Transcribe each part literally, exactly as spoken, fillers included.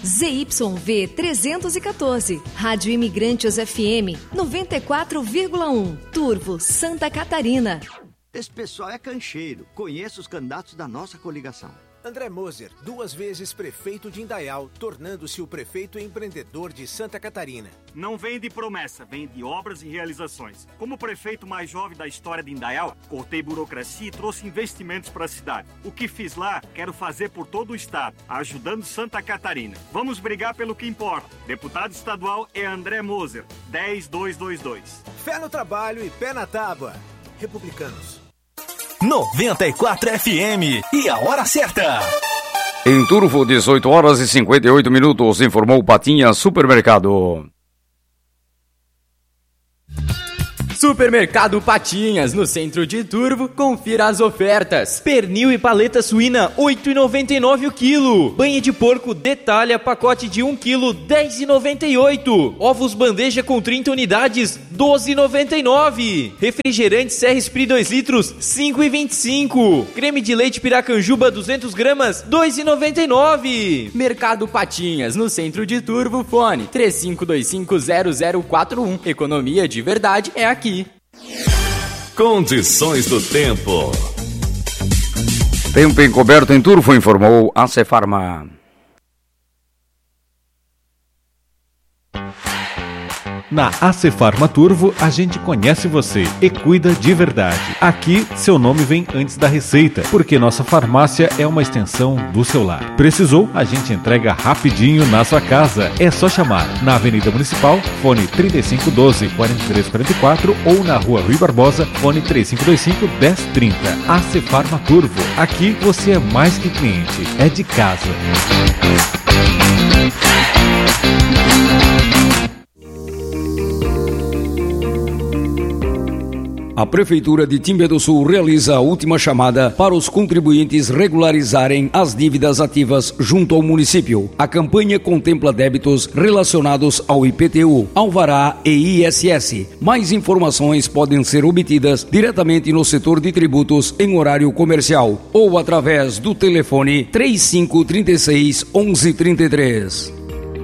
Z Y V trezentos e quatorze, Rádio Imigrantes F M noventa e quatro vírgula um, Turvo, Santa Catarina. Esse pessoal é cancheiro. Conheço os candidatos da nossa coligação. André Moser, duas vezes prefeito de Indaial, tornando-se o prefeito empreendedor de Santa Catarina. Não vem de promessa, vem de obras e realizações. Como prefeito mais jovem da história de Indaial, cortei burocracia e trouxe investimentos para a cidade. O que fiz lá, quero fazer por todo o estado, ajudando Santa Catarina. Vamos brigar pelo que importa. Deputado estadual é André Moser, dez mil duzentos e vinte e dois. Fé no trabalho e pé na tábua. Republicanos. noventa e quatro F M e a hora certa. Em Turvo, dezoito horas e cinquenta e oito minutos, informou Patinha Supermercado. Supermercado Patinhas, no centro de Turvo, confira as ofertas. Pernil e paleta suína, oito reais e noventa e nove centavos o quilo. Banha de porco detalha, pacote de um quilo, dez reais e noventa e oito centavos. Ovos bandeja com trinta unidades, doze reais e noventa e nove centavos. Refrigerante Serra Esprit dois litros, cinco reais e vinte e cinco centavos. Creme de leite Piracanjuba duzentas gramas, dois reais e noventa e nove centavos. Mercado Patinhas, no centro de Turvo, fone três cinco dois cinco zero zero quatro um. Economia de verdade é aqui. Condições do tempo. Tempo encoberto em Turvo, informou a Cefarma. Na Acefarma Turvo, a gente conhece você e cuida de verdade. Aqui, seu nome vem antes da receita, porque nossa farmácia é uma extensão do seu lar. Precisou? A gente entrega rapidinho na sua casa. É só chamar na Avenida Municipal, fone trinta e cinco doze, quarenta e três quarenta e quatro ou na Rua Rui Barbosa, fone três cinco dois cinco, dez trinta. Acefarma Turvo. Aqui você é mais que cliente, é de casa. A Prefeitura de Timbé do Sul realiza a última chamada para os contribuintes regularizarem as dívidas ativas junto ao município. A campanha contempla débitos relacionados ao I P T U, Alvará e I S S. Mais informações podem ser obtidas diretamente no setor de tributos em horário comercial ou através do telefone três cinco três seis, onze trinta e três.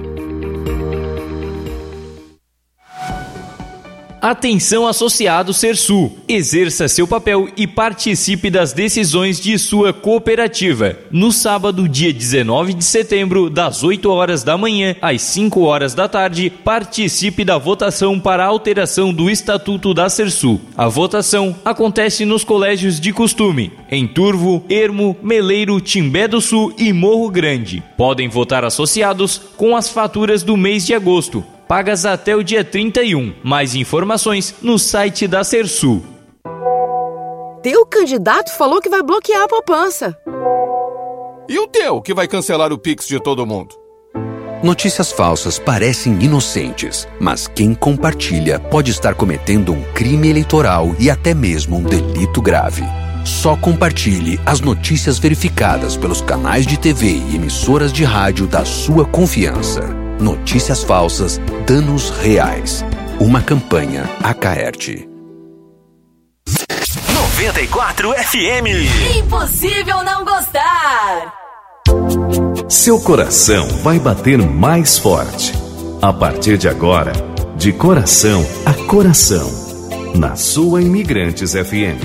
Atenção associado Sersul, exerça seu papel e participe das decisões de sua cooperativa. No sábado, dia dezenove de setembro, das oito horas da manhã às cinco horas da tarde, participe da votação para a alteração do Estatuto da Sersul. A votação acontece nos colégios de costume, em Turvo, Ermo, Meleiro, Timbé do Sul e Morro Grande. Podem votar associados com as faturas do mês de agosto, pagas até o dia trinta e um. Mais informações no site da Sersul. Teu candidato falou que vai bloquear a poupança. E o teu, que vai cancelar o Pix de todo mundo? Notícias falsas parecem inocentes, mas quem compartilha pode estar cometendo um crime eleitoral e até mesmo um delito grave. Só compartilhe as notícias verificadas pelos canais de T V e emissoras de rádio da sua confiança. Notícias falsas, danos reais. Uma campanha Acaerte. noventa e quatro F M. Impossível não gostar. Seu coração vai bater mais forte. A partir de agora, de coração a coração, na sua Imigrantes F M.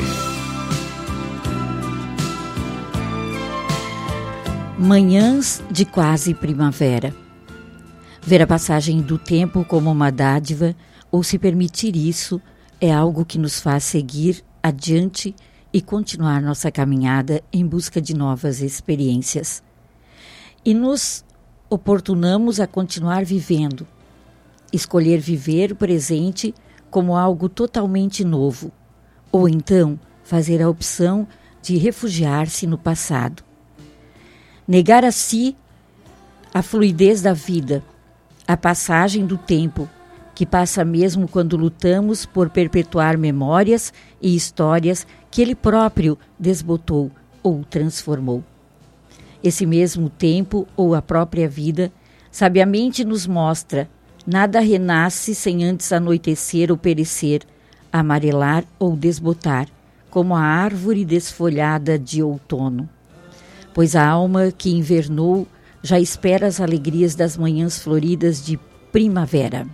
Manhãs de quase primavera. Ver a passagem do tempo como uma dádiva, ou se permitir isso, é algo que nos faz seguir adiante e continuar nossa caminhada em busca de novas experiências. E nos oportunamos a continuar vivendo, escolher viver o presente como algo totalmente novo, ou então fazer a opção de refugiar-se no passado. Negar a si a fluidez da vida, a passagem do tempo, que passa mesmo quando lutamos por perpetuar memórias e histórias que ele próprio desbotou ou transformou. Esse mesmo tempo ou a própria vida sabiamente nos mostra: nada renasce sem antes anoitecer ou perecer, amarelar ou desbotar, como a árvore desfolhada de outono. Pois a alma que invernou já espera as alegrias das manhãs floridas de primavera.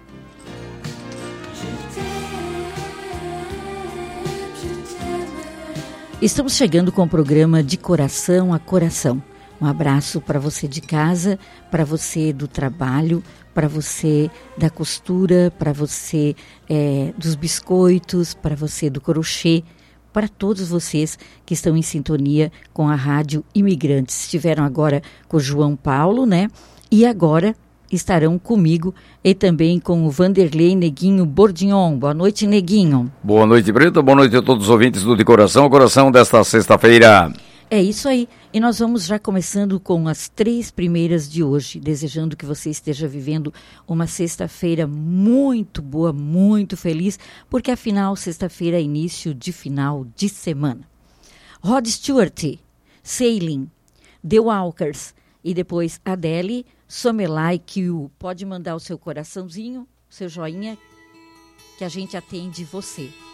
Estamos chegando com o programa De Coração a Coração. Um abraço para você de casa, para você do trabalho, para você da costura, para você é, dos biscoitos, para você do crochê, para todos vocês que estão em sintonia com a Rádio Imigrantes. Estiveram agora com o João Paulo, né? E agora estarão comigo e também com o Vanderlei Neguinho Bordignon. Boa noite, Neguinho. Boa noite, Brito. Boa noite a todos os ouvintes do De Coração a Coração desta sexta-feira. É isso aí. E nós vamos já começando com as três primeiras de hoje, desejando que você esteja vivendo uma sexta-feira muito boa, muito feliz, porque afinal, sexta-feira é início de final de semana. Rod Stewart, Sailing, The Walkers e depois Adele, Some Like You. Pode mandar o seu coraçãozinho, seu joinha, que a gente atende você.